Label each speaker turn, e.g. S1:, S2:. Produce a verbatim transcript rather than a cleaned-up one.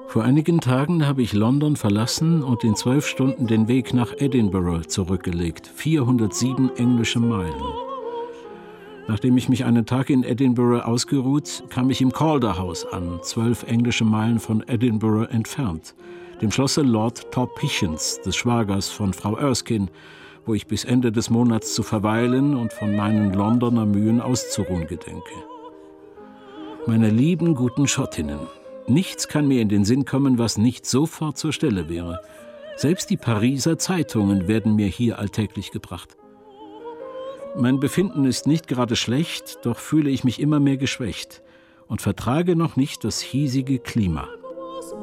S1: Vor einigen Tagen habe ich London verlassen und in zwölf Stunden den Weg nach Edinburgh zurückgelegt. vierhundertsieben englische Meilen. Nachdem ich mich einen Tag in Edinburgh ausgeruht, kam ich im Calder House an, zwölf englische Meilen von Edinburgh entfernt, dem Schlosse Lord Torpichens, des Schwagers von Frau Erskine, wo ich bis Ende des Monats zu verweilen und von meinen Londoner Mühen auszuruhen gedenke. Meine lieben, guten Schottinnen, nichts kann mir in den Sinn kommen, was nicht sofort zur Stelle wäre. Selbst die Pariser Zeitungen werden mir hier alltäglich gebracht. Mein Befinden ist nicht gerade schlecht, doch fühle ich mich immer mehr geschwächt und vertrage noch nicht das hiesige Klima.